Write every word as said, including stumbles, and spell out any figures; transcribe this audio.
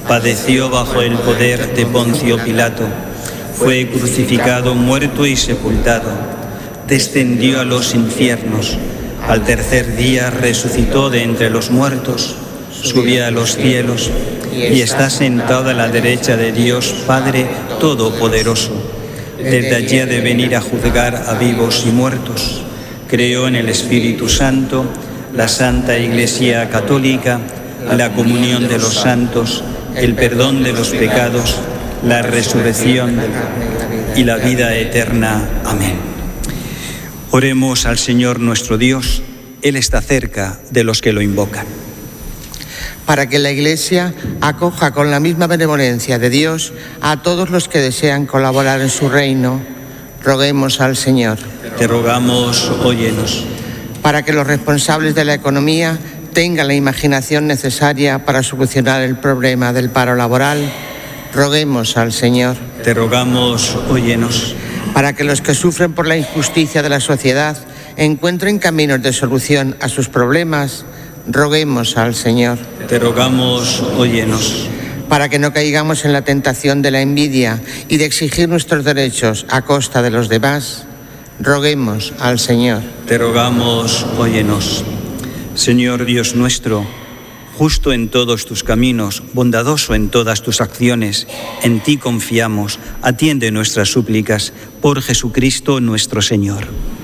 Padeció bajo el poder de Poncio Pilato. Fue crucificado, muerto y sepultado. Descendió a los infiernos. Al tercer día resucitó de entre los muertos. Subió a los cielos y está sentado a la derecha de Dios Padre Todopoderoso. Desde allí ha de venir a juzgar a vivos y muertos. Creo en el Espíritu Santo, la Santa Iglesia Católica, la comunión de los santos, el perdón de los pecados, la resurrección y la vida eterna. Amén. Oremos al Señor nuestro Dios. Él está cerca de los que lo invocan. Para que la Iglesia acoja con la misma benevolencia de Dios a todos los que desean colaborar en su reino, roguemos al Señor. Te rogamos, óyenos. Para que los responsables de la economía tengan la imaginación necesaria para solucionar el problema del paro laboral, roguemos al Señor. Te rogamos, óyenos. Para que los que sufren por la injusticia de la sociedad encuentren caminos de solución a sus problemas, roguemos al Señor. Te rogamos, óyenos. Para que no caigamos en la tentación de la envidia y de exigir nuestros derechos a costa de los demás, roguemos al Señor. Te rogamos, óyenos. Señor Dios nuestro, justo en todos tus caminos, bondadoso en todas tus acciones, en ti confiamos, atiende nuestras súplicas, por Jesucristo nuestro Señor.